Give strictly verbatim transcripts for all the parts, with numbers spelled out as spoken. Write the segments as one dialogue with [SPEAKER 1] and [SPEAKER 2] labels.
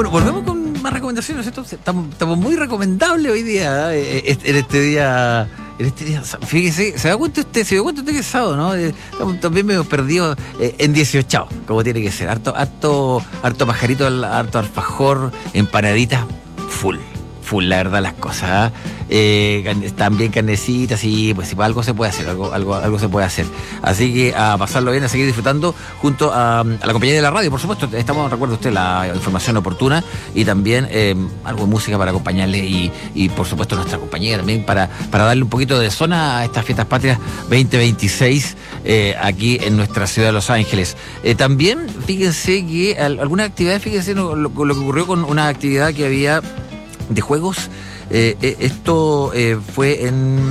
[SPEAKER 1] Bueno, volvemos con más recomendaciones, ¿cierto? Estamos, estamos muy recomendables hoy día, ¿eh? en este día. En este día, fíjese, se da cuenta usted, se da cuenta usted que es sábado, ¿no? Eh, estamos también medio perdidos eh, en dieciocho, como tiene que ser. Harto, harto, harto pajarito, harto alfajor, empanaditas, full. Full, la verdad, las cosas. ¿eh? Eh, también carnecitas, y pues si algo se puede hacer, algo, algo, algo se puede hacer. Así que a pasarlo bien, a seguir disfrutando junto a, a la compañía de la radio, por supuesto. Estamos, recuerde usted, la información oportuna y también eh, algo de música para acompañarle y, y por supuesto nuestra compañía también para, para darle un poquito de zona a estas fiestas patrias veinte veintiséis eh, aquí en nuestra ciudad de Los Ángeles. Eh, también, fíjense que algunas actividades, fíjense lo, lo, lo que ocurrió con una actividad que había de juegos. Eh, eh, esto eh, fue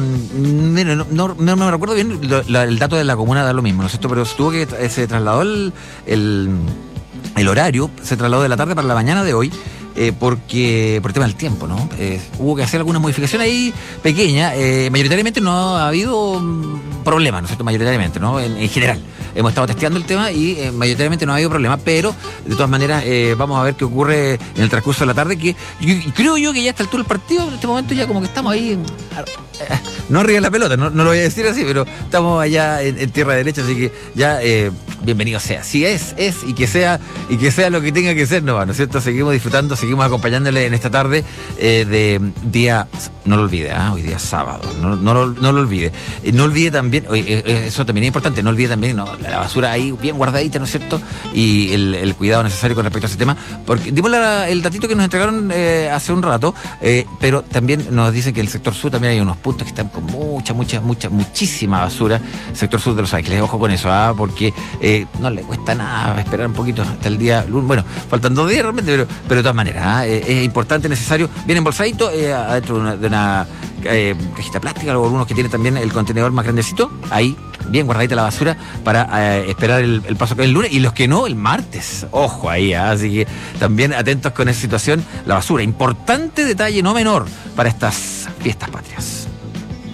[SPEAKER 1] en... Mira, no, no, no me recuerdo bien lo, la, el dato de la comuna, da lo mismo, ¿no es cierto? Pero se tuvo que... Se trasladó el, el, el horario, se trasladó de la tarde para la mañana de hoy, eh, porque por el tema del tiempo, ¿no? Eh, hubo que hacer alguna modificación ahí pequeña. Eh, mayoritariamente no ha habido problemas, ¿no es cierto? Mayoritariamente, ¿no? En, en general. Hemos estado testeando el tema y eh, mayoritariamente no ha habido problema, pero de todas maneras eh, vamos a ver qué ocurre en el transcurso de la tarde, que yo, creo yo que ya a esta altura del partido, en este momento ya como que estamos ahí, en, eh, no arriba de la pelota, no, no lo voy a decir así, pero estamos allá en, en tierra derecha, así que ya eh, bienvenido sea. Si es, es, y que sea, y que sea lo que tenga que ser, no va, ¿no es cierto? Seguimos disfrutando, seguimos acompañándole en esta tarde eh, de día, no lo olvide, ¿eh? Hoy día es sábado, no, no, lo, no lo olvide. Eh, no olvide también, oye, eh, eso también es importante, no olvide también, no, la basura ahí bien guardadita, ¿no es cierto? Y el, el cuidado necesario con respecto a ese tema, porque dimos la, el datito que nos entregaron eh, hace un rato, eh, pero también nos dicen que en el sector sur también hay unos puntos que están con mucha, mucha, mucha, muchísima basura, sector sur de Los Ángeles. Ojo con eso, ¿ah? Porque eh, no le cuesta nada esperar un poquito hasta el día lunes. Bueno, faltan dos días realmente, pero, pero de todas maneras, ¿ah? eh, es importante, necesario, bien embolsadito, eh, adentro de una, de una eh, cajita plástica, o algunos que tienen también el contenedor más grandecito, ahí bien guardadita la basura para eh, esperar el, el paso que es el lunes, y los que no, el martes. Ojo ahí, ¿eh? Así que también atentos con esa situación. La basura, importante detalle, no menor, para estas fiestas patrias.